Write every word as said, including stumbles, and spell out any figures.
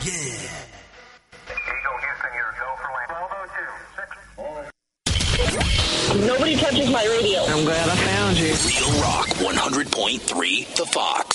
Yeah. Eagle Houston, you're go for land. twelve oh two, six. Nobody touches my radio. I'm glad I found you. Real Rock one hundred point three, The Fox.